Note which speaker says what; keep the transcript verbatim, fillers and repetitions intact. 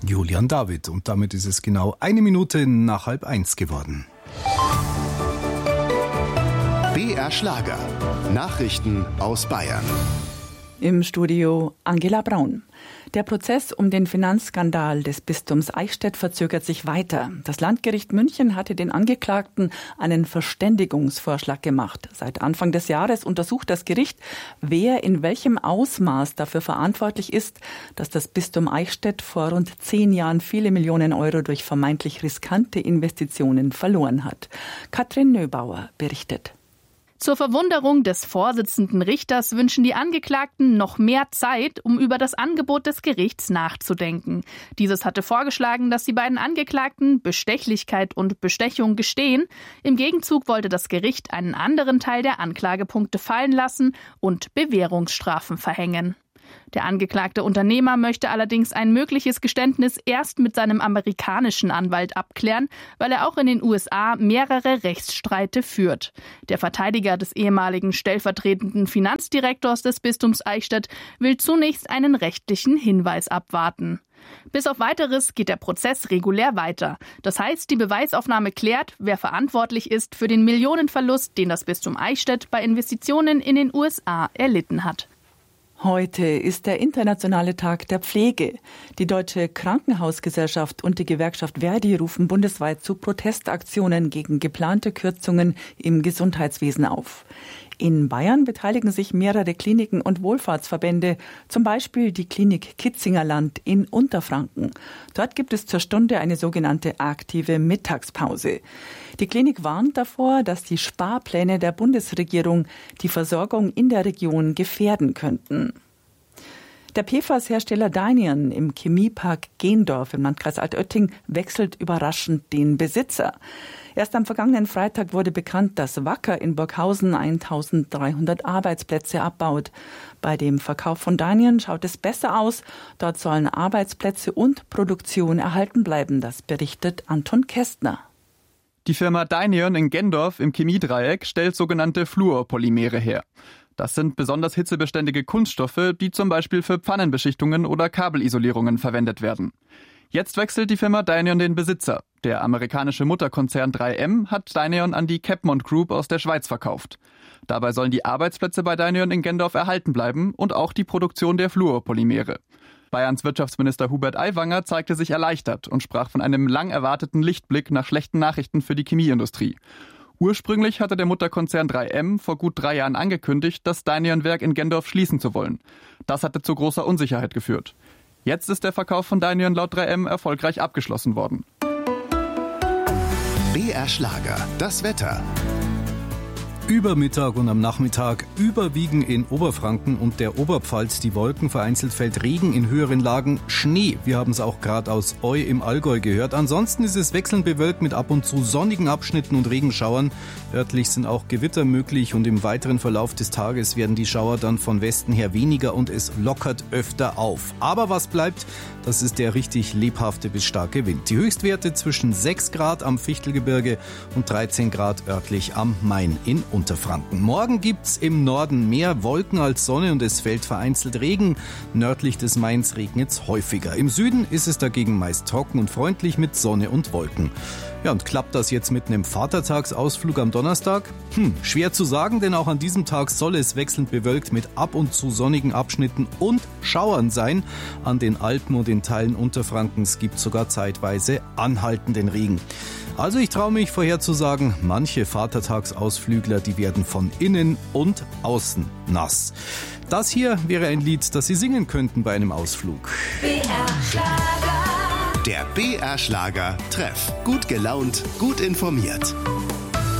Speaker 1: Julian David. Und damit ist es genau eine Minute nach halb eins geworden.
Speaker 2: B R Schlager. Nachrichten aus Bayern.
Speaker 3: Im Studio Angela Braun. Der Prozess um den Finanzskandal des Bistums Eichstätt verzögert sich weiter. Das Landgericht München hatte den Angeklagten einen Verständigungsvorschlag gemacht. Seit Anfang des Jahres untersucht das Gericht, wer in welchem Ausmaß dafür verantwortlich ist, dass das Bistum Eichstätt vor rund zehn Jahren viele Millionen Euro durch vermeintlich riskante Investitionen verloren hat. Katrin Nöbauer berichtet.
Speaker 4: Zur Verwunderung des Vorsitzenden Richters wünschen die Angeklagten noch mehr Zeit, um über das Angebot des Gerichts nachzudenken. Dieses hatte vorgeschlagen, dass die beiden Angeklagten Bestechlichkeit und Bestechung gestehen. Im Gegenzug wollte das Gericht einen anderen Teil der Anklagepunkte fallen lassen und Bewährungsstrafen verhängen. Der angeklagte Unternehmer möchte allerdings ein mögliches Geständnis erst mit seinem amerikanischen Anwalt abklären, weil er auch in den U S A mehrere Rechtsstreite führt. Der Verteidiger des ehemaligen stellvertretenden Finanzdirektors des Bistums Eichstätt will zunächst einen rechtlichen Hinweis abwarten. Bis auf Weiteres geht der Prozess regulär weiter. Das heißt, die Beweisaufnahme klärt, wer verantwortlich ist für den Millionenverlust, den das Bistum Eichstätt bei Investitionen in den U S A erlitten hat.
Speaker 3: Heute ist der internationale Tag der Pflege. Die Deutsche Krankenhausgesellschaft und die Gewerkschaft Verdi rufen bundesweit zu Protestaktionen gegen geplante Kürzungen im Gesundheitswesen auf. In Bayern beteiligen sich mehrere Kliniken und Wohlfahrtsverbände, zum Beispiel die Klinik Kitzingerland in Unterfranken. Dort gibt es zur Stunde eine sogenannte aktive Mittagspause. Die Klinik warnt davor, dass die Sparpläne der Bundesregierung die Versorgung in der Region gefährden könnten. Der P F A S-Hersteller Dynion im Chemiepark Gendorf im Landkreis Altötting wechselt überraschend den Besitzer. Erst am vergangenen Freitag wurde bekannt, dass Wacker in Burghausen eintausenddreihundert Arbeitsplätze abbaut. Bei dem Verkauf von Dynion schaut es besser aus. Dort sollen Arbeitsplätze und Produktion erhalten bleiben. Das berichtet Anton Kästner.
Speaker 5: Die Firma Dynion in Gendorf im Chemiedreieck stellt sogenannte Fluorpolymere her. Das sind besonders hitzebeständige Kunststoffe, die zum Beispiel für Pfannenbeschichtungen oder Kabelisolierungen verwendet werden. Jetzt wechselt die Firma Dynion den Besitzer. Der amerikanische Mutterkonzern drei M hat Dynion an die Capmont Group aus der Schweiz verkauft. Dabei sollen die Arbeitsplätze bei Dynion in Gendorf erhalten bleiben und auch die Produktion der Fluorpolymere. Bayerns Wirtschaftsminister Hubert Aiwanger zeigte sich erleichtert und sprach von einem lang erwarteten Lichtblick nach schlechten Nachrichten für die Chemieindustrie. Ursprünglich hatte der Mutterkonzern drei M vor gut drei Jahren angekündigt, das Dynion-Werk in Gendorf schließen zu wollen. Das hatte zu großer Unsicherheit geführt. Jetzt ist der Verkauf von Dynion laut drei M erfolgreich abgeschlossen worden.
Speaker 2: B R Schlager, das Wetter.
Speaker 1: Über Mittag und am Nachmittag überwiegen in Oberfranken und der Oberpfalz die Wolken, vereinzelt fällt Regen, in höheren Lagen Schnee. Wir haben es auch gerade aus Eu im Allgäu gehört. Ansonsten ist es wechselnd bewölkt mit ab und zu sonnigen Abschnitten und Regenschauern. Örtlich sind auch Gewitter möglich und im weiteren Verlauf des Tages werden die Schauer dann von Westen her weniger und es lockert öfter auf. Aber was bleibt, das ist der richtig lebhafte bis starke Wind. Die Höchstwerte zwischen sechs Grad am Fichtelgebirge und dreizehn Grad örtlich am Main in Unterfranken. Morgen gibt's im Norden mehr Wolken als Sonne und es fällt vereinzelt Regen. Nördlich des Mains regnet's häufiger. Im Süden ist es dagegen meist trocken und freundlich mit Sonne und Wolken. Ja, und klappt das jetzt mit einem Vatertagsausflug am Donnerstag? Hm, schwer zu sagen, denn auch an diesem Tag soll es wechselnd bewölkt mit ab und zu sonnigen Abschnitten und Schauern sein. An den Alpen und in Teilen Unterfrankens gibt es sogar zeitweise anhaltenden Regen. Also ich traue mich vorherzusagen, manche Vatertagsausflügler, die werden von innen und außen nass. Das hier wäre ein Lied, das Sie singen könnten bei einem Ausflug.
Speaker 2: B R Schlager. Der B R Schlager Treff. Gut gelaunt, gut informiert.